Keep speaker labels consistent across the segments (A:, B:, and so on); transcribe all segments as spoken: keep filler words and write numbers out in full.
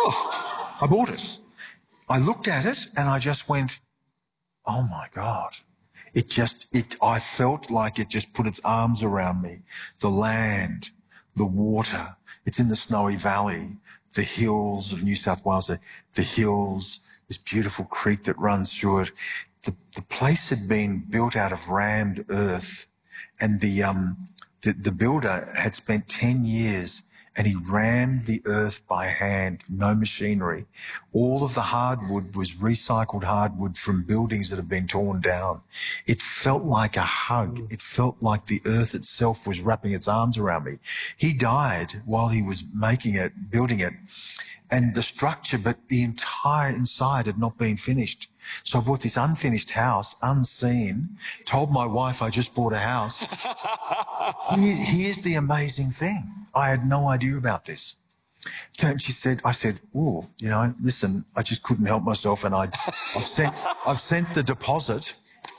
A: I bought it. I looked at it and I just went, oh my God. It just, it, I felt like it just put its arms around me. The land, the water, it's in the Snowy Valley, the hills of New South Wales, the, the hills, this beautiful creek that runs through it. The, the place had been built out of rammed earth, and the, um, the, the builder had spent ten years and he rammed the earth by hand, no machinery. All of the hardwood was recycled hardwood from buildings that had been torn down. It felt like a hug. It felt like the earth itself was wrapping its arms around me. He died while he was making it, building it, and the structure, but the entire inside had not been finished. So I bought this unfinished house, unseen, told my wife I just bought a house. Here, here's the amazing thing. I had no idea about this. And she said, I said, oh, you know, listen, I just couldn't help myself, and I, I've sent, I've sent the deposit.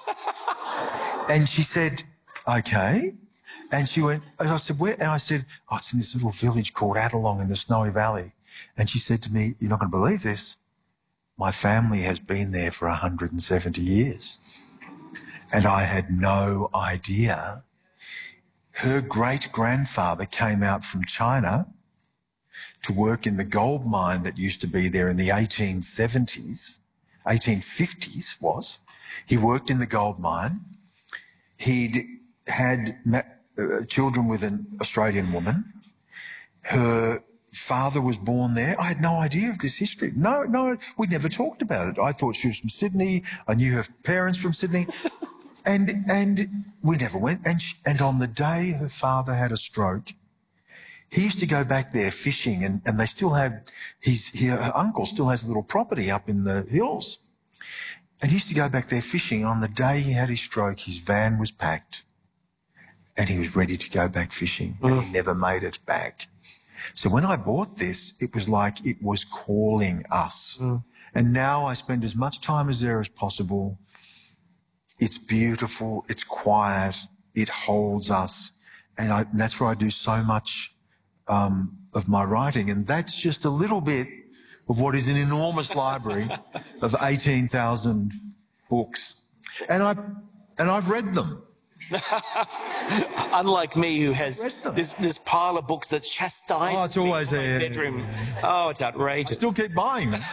A: And she said, okay. And she went, and I said, where? And I said, oh, it's in this little village called Adelong in the Snowy Valley. And she said to me, you're not going to believe this. My family has been there for one hundred seventy years. And I had no idea. Her great-grandfather came out from China to work in the gold mine that used to be there in the eighteen seventies, eighteen fifties was. He worked in the gold mine. He'd had uh, children with an Australian woman. Her father was born there. I had no idea of this history. No, no, we never talked about it. I thought she was from Sydney. I knew her parents from Sydney. And and we never went. And, she, and on the day her father had a stroke, he used to go back there fishing, and, and they still have, his, he, her uncle still has a little property up in the hills. And he used to go back there fishing. On the day he had his stroke, his van was packed and he was ready to go back fishing, and he never made it back. So when I bought this, it was like it was calling us. Mm. And now I spend as much time as there as possible. It's beautiful, it's quiet, it holds us. And, I, and that's where I do so much um, of my writing. And that's just a little bit of what is an enormous library of eighteen thousand books. And, I, and I've read them.
B: Unlike me, who has this, this pile of books that's chastised
A: oh, it's always
B: me in my bedroom. Oh, it's outrageous.
A: I still keep buying them.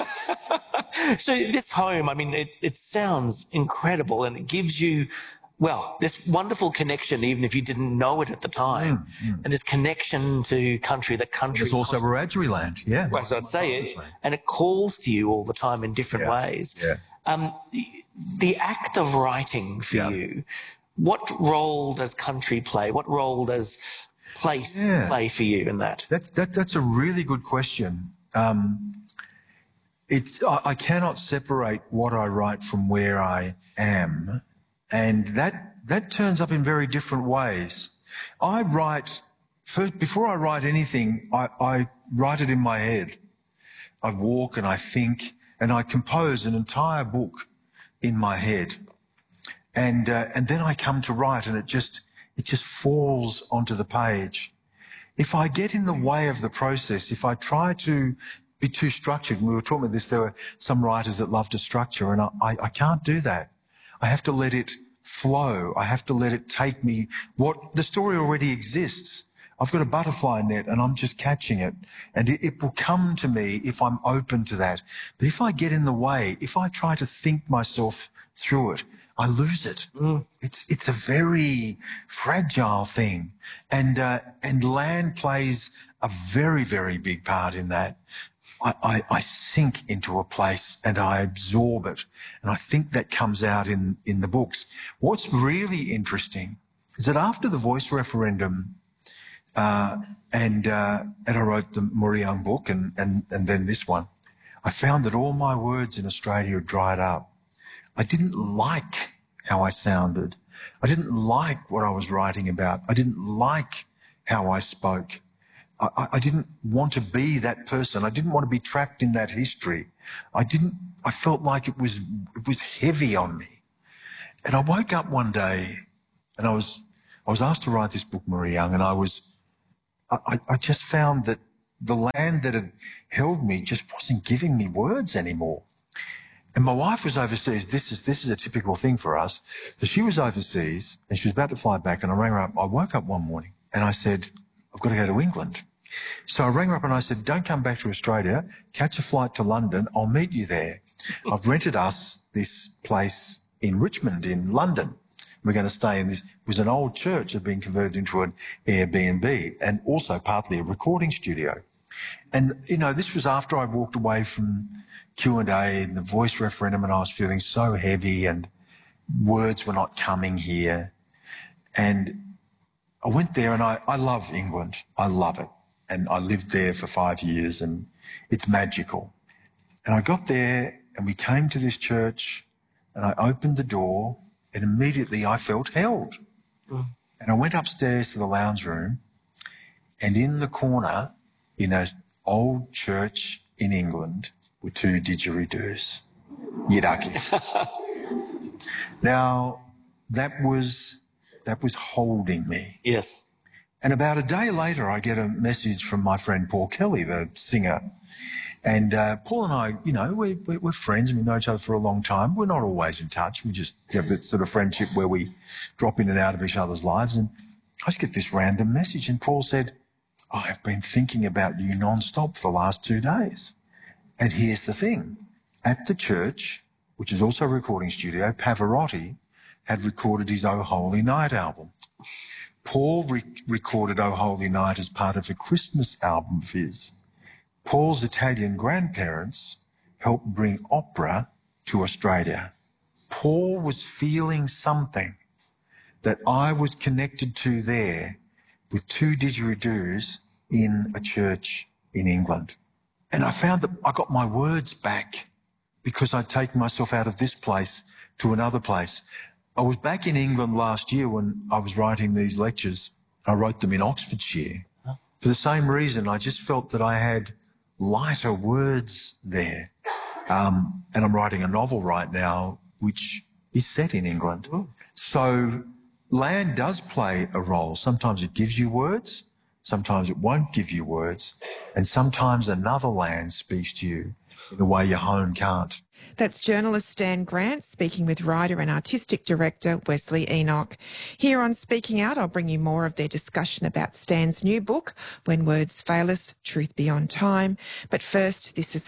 B: So this home, I mean, it, it sounds incredible, and it gives you, well, this wonderful connection, even if you didn't know it at the time, mm, mm. and this connection to country, the country.
A: It's also Wiradjuri land, yeah.
B: Well, so I'd say it, and it calls to you all the time in different
A: yeah.
B: ways.
A: Yeah.
B: Um, the act of writing for yeah. you, what role does country play? What role does place yeah. play for you in that?
A: That's, that, that's a really good question. Um, it's, I, I cannot separate what I write from where I am. And that, that turns up in very different ways. I write, first, before I write anything, I, I write it in my head. I walk and I think, and I compose an entire book in my head. And, uh, and then I come to write, and it just, it just falls onto the page. If I get in the way of the process, if I try to be too structured, and we were talking about this, there were some writers that love to structure, and I, I, I can't do that. I have to let it flow. I have to let it take me. What the story already exists. I've got a butterfly net and I'm just catching it, and it, it will come to me if I'm open to that. But if I get in the way, if I try to think myself through it, I lose it. Mm. It's it's a very fragile thing, and uh, and land plays a very very big part in that. I, I, I sink into a place and I absorb it, and I think that comes out in in the books. What's really interesting is that after the Voice referendum, uh, and uh, and I wrote the Murray-Young book, and and and then this one, I found that all my words in Australia had dried up. I didn't like how I sounded. I didn't like what I was writing about. I didn't like how I spoke. I, I didn't want to be that person. I didn't want to be trapped in that history. I didn't, I felt like it was, it was heavy on me. And I woke up one day and I was, I was asked to write this book, Murray-Young, and I was, I, I just found that the land that had held me just wasn't giving me words anymore. And my wife was overseas. This is this is a typical thing for us. So she was overseas and she was about to fly back, and I rang her up. I woke up one morning and I said, I've got to go to England. So I rang her up and I said, don't come back to Australia. Catch a flight to London. I'll meet you there. I've rented us this place in Richmond in London. We're going to stay in this. It was an old church that had been converted into an Airbnb and also partly a recording studio. And, you know, this was after I walked away from Q and A and the voice referendum, and I was feeling so heavy and words were not coming here. And I went there, and I, I love England. I love it. And I lived there for five years and it's magical. And I got there and we came to this church and I opened the door and immediately I felt held. Mm. And I went upstairs to the lounge room, and in the corner, in an old church in England, were two didgeridoos. Yidaki. Now, that was, that was holding me.
B: Yes.
A: And about a day later, I get a message from my friend Paul Kelly, the singer. And uh, Paul and I, you know, we're, we're friends and we know each other for a long time. We're not always in touch. We just have that sort of friendship where we drop in and out of each other's lives. And I just get this random message. And Paul said, I've been thinking about you non-stop for the last two days. And here's the thing. At the church, which is also a recording studio, Pavarotti had recorded his Oh Holy Night album. Paul re- recorded Oh Holy Night as part of a Christmas album of his. Paul's Italian grandparents helped bring opera to Australia. Paul was feeling something that I was connected to there with two didgeridoos in a church in England. And I found that I got my words back because I'd taken myself out of this place to another place. I was back in England last year when I was writing these lectures. I wrote them in Oxfordshire. Huh? For the same reason, I just felt that I had lighter words there. Um, and I'm writing a novel right now which is set in England. Ooh. So land does play a role. Sometimes it gives you words, sometimes it won't give you words, and sometimes another land speaks to you in a way your home can't.
C: That's journalist Stan Grant speaking with writer and artistic director Wesley Enoch. Here on Speaking Out, I'll bring you more of their discussion about Stan's new book, When Words Fail Us, Truth Beyond Time. But first, this is